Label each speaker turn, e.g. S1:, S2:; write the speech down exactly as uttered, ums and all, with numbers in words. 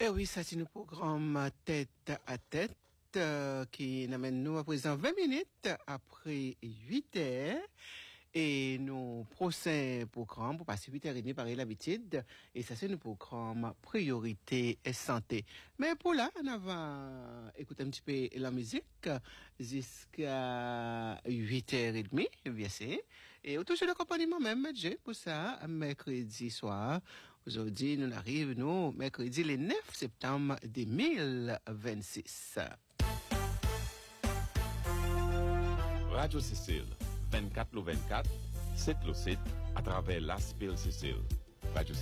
S1: Eh oui, ça c'est le programme Tête à Tête euh, qui nous amène nous à présent vingt minutes après huit heures. Et nos prochains programmes pour passer huit heures trente par l'habitude. Et ça c'est le programme Priorité et Santé. Mais pour là, on va écouter un petit peu la musique jusqu'à huit heures trente, bien sûr. Et autour de l'accompagnement même, j'ai pour ça, mercredi soir. Aujourd'hui, nous arrivons, nous, mercredi le neuf septembre deux mille vingt-six.
S2: Radio Cécile, vingt-quatre le vingt-quatre, sept le sept, à travers l'Aspil Cécile. Radio